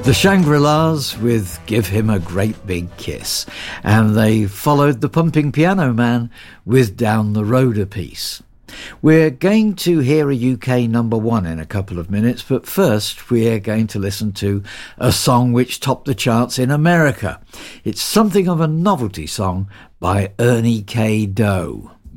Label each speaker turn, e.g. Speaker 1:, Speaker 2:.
Speaker 1: The Shangri-Las with Give Him a Great Big Kiss, and they followed the Pumping Piano Man with Down the Road a Piece. We're going to hear a UK number one in a couple of minutes, but first we're going to listen to a song which topped the charts in America. It's something of a novelty song by Ernie K. Doe.